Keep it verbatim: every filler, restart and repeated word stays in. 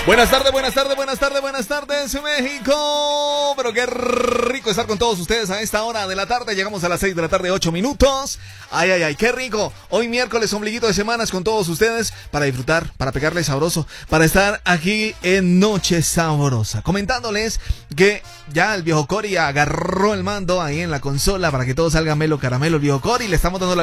Buenas tardes, buenas tardes, buenas tardes, buenas tardes, México. Pero qué rico estar con todos ustedes a esta hora de la tarde. Llegamos a las seis de la tarde, ocho minutos. Ay, ay, ay, qué rico. Hoy miércoles, ombliguito de semanas con todos ustedes para disfrutar, para pegarle sabroso, para estar aquí en Noche Sabrosa. Comentándoles que ya el viejo Cori agarró el mando ahí en la consola para que todo salga melo caramelo. El viejo Cori, le estamos dando la